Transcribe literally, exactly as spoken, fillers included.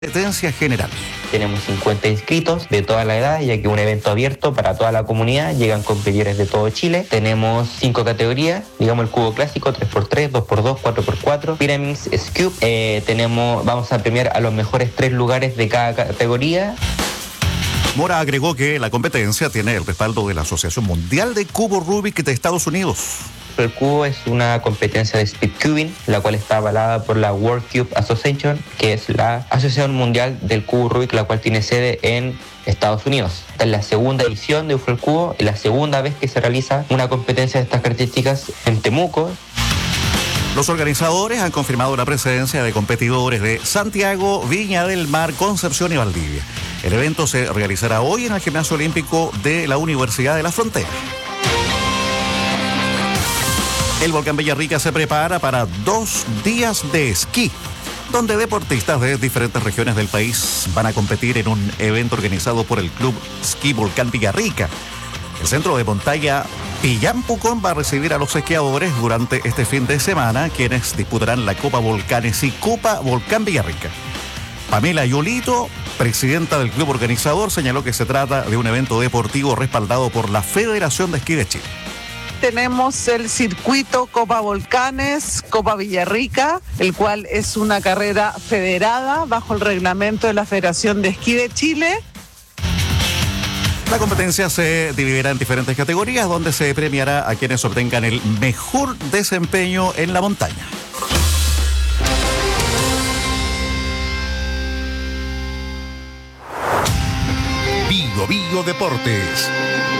Competencia general. Tenemos cincuenta inscritos de toda la edad, ya que es un evento abierto para toda la comunidad. Llegan competidores de todo Chile. Tenemos cinco categorías, digamos el cubo clásico, tres por tres, dos por dos, cuatro por cuatro, Pyramids, Cube. Eh, tenemos, vamos a premiar a los mejores tres lugares de cada categoría. Mora agregó que la competencia tiene el respaldo de la Asociación Mundial de Cubo Rubik de Estados Unidos. El cubo es una competencia de speedcubing, la cual está avalada por la World Cube Association, que es la Asociación Mundial del Cubo Rubik, la cual tiene sede en Estados Unidos. Esta es la segunda edición de U F R O el Cubo y la segunda vez que se realiza una competencia de estas características en Temuco. Los organizadores han confirmado la presencia de competidores de Santiago, Viña del Mar, Concepción y Valdivia. El evento se realizará hoy en el Gimnasio Olímpico de la Universidad de la Frontera. El volcán Villarrica se prepara para dos días de esquí, donde deportistas de diferentes regiones del país van a competir en un evento organizado por el Club Ski Volcán Villarrica. El centro de montaña Pillán Pucón va a recibir a los esquiadores durante este fin de semana, quienes disputarán la Copa Volcanes y Copa Volcán Villarrica. Pamela Yolito, presidenta del club organizador, señaló que se trata de un evento deportivo respaldado por la Federación de Esquí de Chile. Tenemos el circuito Copa Volcanes, Copa Villarrica, el cual es una carrera federada bajo el reglamento de la Federación de Esquí de Chile. La competencia se dividirá en diferentes categorías, donde se premiará a quienes obtengan el mejor desempeño en la montaña. Bio Bio Deportes.